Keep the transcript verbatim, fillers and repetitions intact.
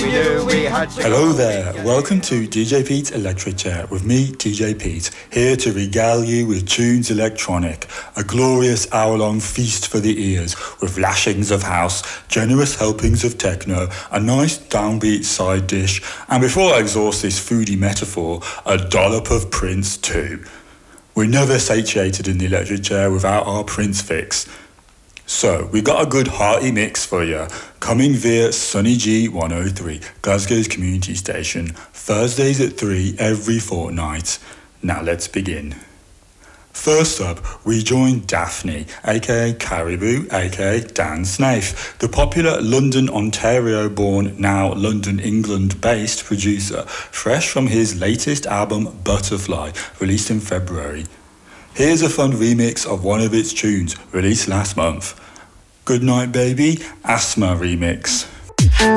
we knew we had to Hello go. there, welcome to D J Pete's Electric Chair with me, D J Pete, here to regale you with tunes electronic, a glorious hour-long feast for the ears with lashings of house, generous helpings of techno, a nice downbeat side dish, and before I exhaust this foodie metaphor, a dollop of Prince too. We're never satiated in the Electric Chair without our Prince fix. So, we got a good hearty mix for you, coming via Sunny G one oh three, Glasgow's community station, Thursdays at three every fortnight. Now let's begin. First up, we join Daphne, aka Caribou, aka Dan Snaith, the popular London, Ontario-born, now London, England-based producer, fresh from his latest album, Butterfly, released in February. Here's a fun remix of one of its tunes, released last month. Good Night Baby, Asthma remix.